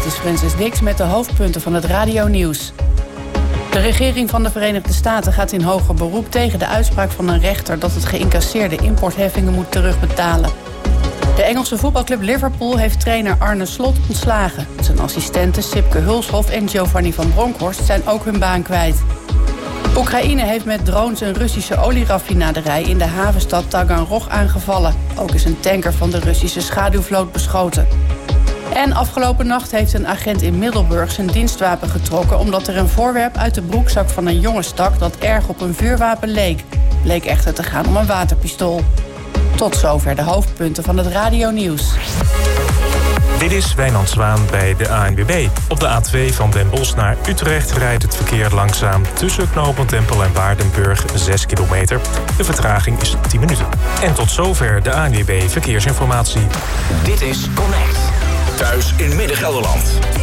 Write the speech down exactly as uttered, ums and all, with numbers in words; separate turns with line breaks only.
Dit is Francis Dix met de hoofdpunten van het radionieuws. De regering van de Verenigde Staten gaat in hoger beroep tegen de uitspraak van een rechter dat het geïncasseerde importheffingen moet terugbetalen. De Engelse voetbalclub Liverpool heeft trainer Arne Slot ontslagen. Zijn assistenten Sipke Hulshoff en Giovanni van Bronckhorst zijn ook hun baan kwijt. Oekraïne heeft met drones een Russische olieraffinaderij in de havenstad Taganrog aangevallen. Ook is een tanker van de Russische schaduwvloot beschoten. En afgelopen nacht heeft een agent in Middelburg zijn dienstwapen getrokken omdat er een voorwerp uit de broekzak van een jongen stak dat erg op een vuurwapen leek. Bleek echter te gaan om een waterpistool. Tot zover de hoofdpunten van het radionieuws.
Dit is Wijnand Zwaan bij de A N W B. Op de A twee van Den Bosch naar Utrecht rijdt het verkeer langzaam tussen knooppunt Tempel en Waardenburg zes kilometer. De vertraging is tien minuten. En tot zover de A N W B Verkeersinformatie.
Dit is Connect. Thuis in Midden-Gelderland.